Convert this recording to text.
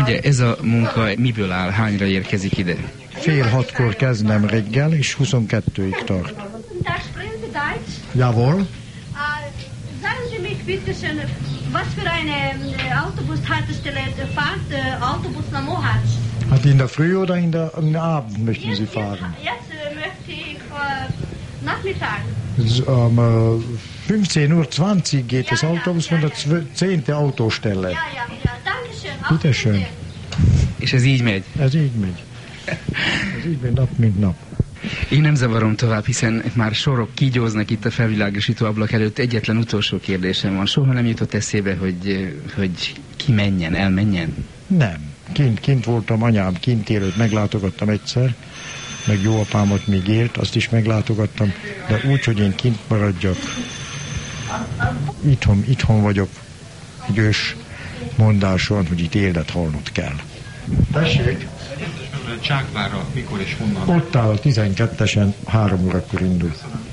Ugye ez a munka miből áll? Hányra érkezik ide? Fél 6-kor kezdem reggel, és 22-ig tart. Jawohl. Sagen Sie mich bitte schön, was für eine Autobushaltestelle fährt Autobus nach Mohács? Hát in der Früh oder in der Abend möchten Sie fahren? Jetzt möchte ich Nachmittag. Um 15:20 Uhr geht das Autobus von der 10. Autostelle. Ja, danke schön. Bitte schön. És ez így megy? Ez így megy. Ez így megy nap, mint nap. Én nem zavarom tovább, hiszen már sorok kígyóznak itt a felvilágosító ablak előtt. Egyetlen utolsó kérdésem van. Soha nem jutott eszébe, hogy ki menjen, elmenjen? Nem. Kint voltam, anyám kint élőt meglátogattam egyszer, meg jó apámat még élt, azt is meglátogattam, de úgy, hogy én kint maradjak. Itthon vagyok. Egy ős mondás van, hogy itt élet halnod kell. Tessék? Csákvárra mikor és honnan? Ott áll a 12-esen, 3 órakor indul.